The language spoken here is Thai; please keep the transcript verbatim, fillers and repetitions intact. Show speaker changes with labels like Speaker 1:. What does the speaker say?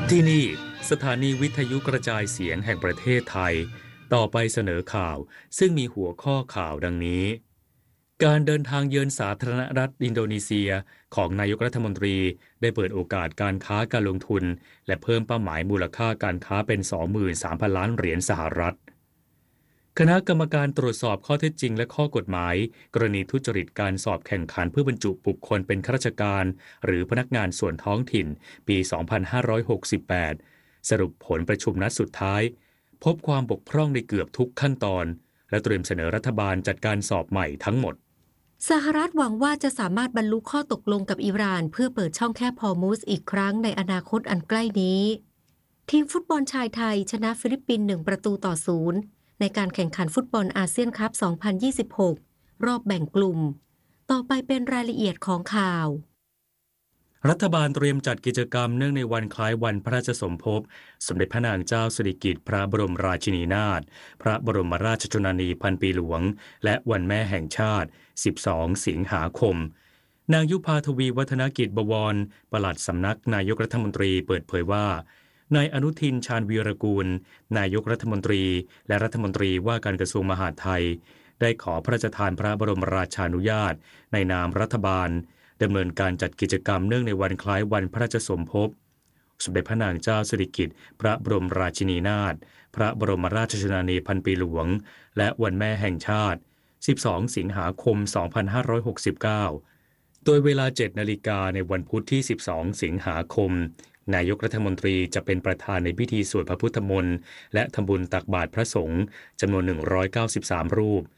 Speaker 1: ที่นี่สถานีวิทยุกระจายเสียงแห่งประเทศไทยต่อไปเสนอข่าวซึ่งมีหัวข้อข่าวดังนี้การเดินทางเยือนสาธารณรัฐอินโดนีเซียของนายกรัฐมนตรีได้เปิดโอกาสการค้าการลงทุนและเพิ่มเป้าหมายมูลค่าการค้าเป็น สองหมื่นสามพัน ล้านเหรียญสหรัฐคณะกรรมการตรวจสอบข้อเท็จจริงและข้อกฎหมายกรณีทุจริตการสอบแข่งขันเพื่อบรรจุบุคคลเป็นข้าราชการหรือพนักงานส่วนท้องถิ่นปี สองพันห้าร้อยหกสิบแปด สรุปผลประชุมนัดสุดท้ายพบความบกพร่องในเกือบทุกขั้นตอนและเตรียมเสนอรัฐบาลจัดการสอบใหม่ทั้งหมด
Speaker 2: สหรัฐหวังว่าจะสามารถบรรลุข้อตกลงกับอิหร่านเพื่อเปิดช่องแคบฮอร์มุซอีกครั้งในอนาคตอันใกล้นี้ทีมฟุตบอลชายไทยชนะฟิลิปปินส์หนึ่งประตูต่อศูนย์ในการแข่งขันฟุตบอลอาเซียนคัพ สองพันยี่สิบหก รอบแบ่งกลุ่มต่อไปเป็นรายละเอียดของข่าว
Speaker 1: รัฐบาลเตรียมจัดกิจกรรมเนื่องในวันคล้ายวันพระราชสมภพสมเด็จพระนางเจ้าสิริกิติ์พระบรมราชินีนาถพระบรมราชชนนีพันปีหลวงและวันแม่แห่งชาติ สิบสอง สิงหาคมนางยุพาทวีวัฒนกิจบวรปลัดสำนักนายกรัฐมนตรีเปิดเผยว่านายอนุทินชาญวีรกูลนายกรัฐมนตรีและรัฐมนตรีว่าการกระทรวงมหาดไทยได้ขอพระราชทานพระบรมราชานุญาตในนามรัฐบาลดำเนินการจัดกิจกรรมเนื่องในวันคล้ายวันพระราชสมภพสมเด็จพระนางเจ้าสิริกิติ์พระบรมราชินีนาถพระบรมราชชนนีพันปีหลวงและวันแม่แห่งชาติ สิบสอง สิงหาคม สองพันห้าร้อยหกสิบเก้า โดยเวลา เจ็ด นาฬิกาในวันพุธที่ สิบสอง สิงหาคมนายกรัฐมนตรีจะเป็นประธานในพิธีสวดพระพุทธมนต์และทำบุญตักบาตรพระสงฆ์จำนวน หนึ่งร้อยเก้าสิบสาม รูป